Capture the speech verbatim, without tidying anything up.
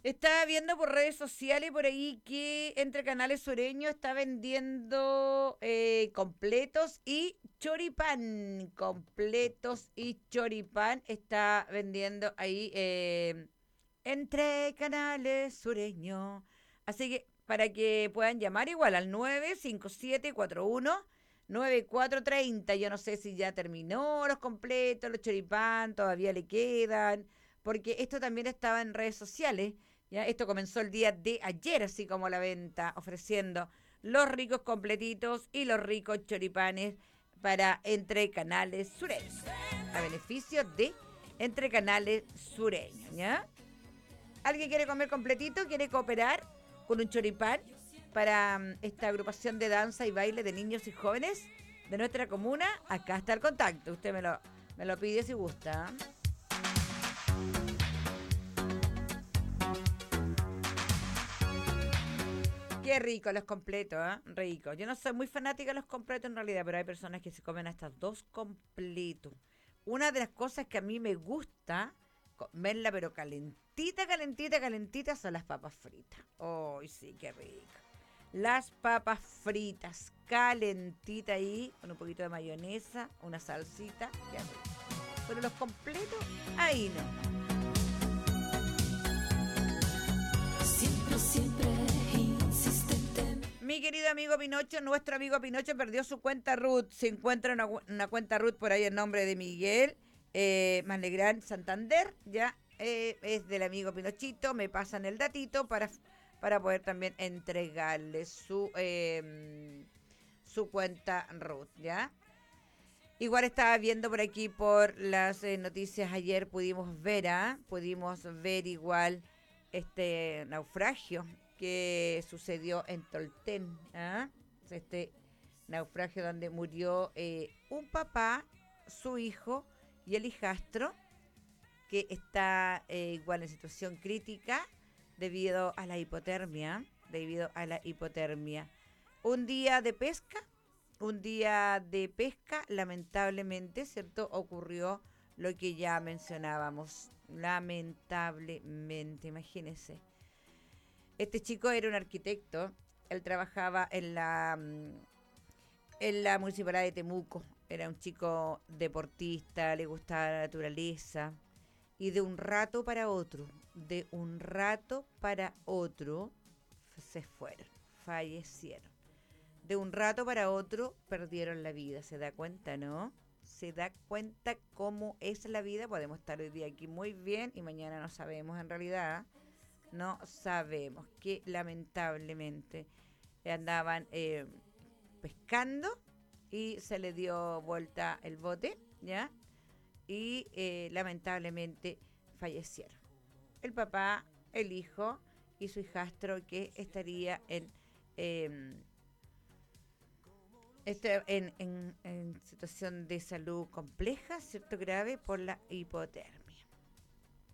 Estaba viendo por redes sociales por ahí que Entre Canales Sureño está vendiendo eh, completos y choripán. Completos y choripán está vendiendo ahí eh, Entre Canales Sureño. Así que para que puedan llamar igual al nueve cinco siete cuatro uno nueve cuatro tres cero. Yo no sé si ya terminó los completos, los choripán, todavía le quedan, porque esto también estaba en redes sociales. ¿Ya? Esto comenzó el día de ayer, así como la venta, ofreciendo los ricos completitos y los ricos choripanes para Entre Canales Sureños, a beneficio de Entre Canales Sureños. ¿Ya? ¿Alguien quiere comer completito? ¿Quiere cooperar con un choripán para um, esta agrupación de danza y baile de niños y jóvenes de nuestra comuna? Acá está el contacto. Usted me lo, me lo pide si gusta. Qué rico los completos, ¿eh? Rico. Yo no soy muy fanática de los completos en realidad, pero hay personas que se comen hasta dos completos. Una de las cosas que a mí me gusta comerla, pero calentita, calentita, calentita, son las papas fritas. ¡Ay, sí, qué rico! Las papas fritas, calentita ahí, con un poquito de mayonesa, una salsita, qué rico. Pero los completos, ahí no. Siempre, siempre. Mi querido amigo Pinocho, nuestro amigo Pinocho perdió su cuenta root. Se encuentra una, una cuenta root por ahí en nombre de Miguel eh, Manlegrán Santander. Ya eh, es del amigo Pinochito. Me pasan el datito para, para poder también entregarle su, eh, su cuenta root. ¿Ya? Igual estaba viendo por aquí por las eh, noticias ayer. Pudimos ver, ¿ah? ¿eh? Pudimos ver igual este naufragio que sucedió en Tolten, ¿eh? Este naufragio donde murió eh, un papá, su hijo y el hijastro, que está eh, igual en situación crítica debido a la hipotermia, debido a la hipotermia. Un día de pesca, un día de pesca, lamentablemente, ¿cierto? Ocurrió lo que ya mencionábamos, lamentablemente, imagínense. Este chico era un arquitecto, él trabajaba en la, en la municipalidad de Temuco, era un chico deportista, le gustaba la naturaleza, y de un rato para otro, de un rato para otro, se fueron, fallecieron. De un rato para otro perdieron la vida, ¿se da cuenta, no? ¿Se da cuenta cómo es la vida? Podemos estar hoy día aquí muy bien y mañana no sabemos en realidad. No sabemos que lamentablemente andaban eh, pescando y se le dio vuelta el bote, ¿ya? Y eh, lamentablemente fallecieron. El papá, el hijo y su hijastro que estaría en, eh, este, en, en, en situación de salud compleja, ¿cierto? Grave por la hipotermia.